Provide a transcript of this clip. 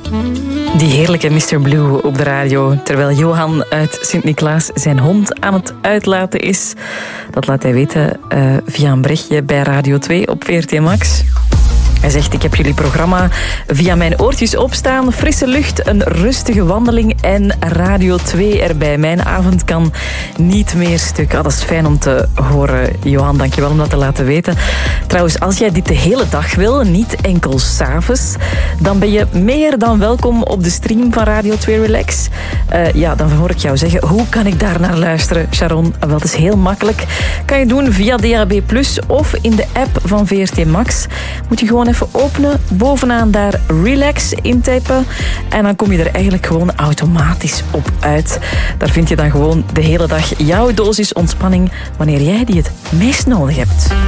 Die heerlijke Mr. Blue op de radio, terwijl Johan uit Sint-Niklaas zijn hond aan het uitlaten is. Dat laat hij weten via een berichtje bij Radio 2 op VRT Max. Hij zegt, ik heb jullie programma via mijn oortjes opstaan. Frisse lucht, een rustige wandeling en Radio 2 erbij. Mijn avond kan niet meer stuk. Dat is fijn om te horen, Johan. Dankjewel om dat te laten weten. Trouwens, als jij dit de hele dag wil, niet enkel 's avonds, dan ben je meer dan welkom op de stream van Radio 2 Relax. Dan hoor ik jou zeggen, hoe kan ik daar naar luisteren, Sharon? Wel, dat is heel makkelijk. Kan je doen via DAB+, of in de app van VRT Max. Moet je gewoon even openen, bovenaan daar Relax intypen en dan kom je er eigenlijk gewoon automatisch op uit. Daar vind je dan gewoon de hele dag jouw dosis ontspanning wanneer jij die het meest nodig hebt.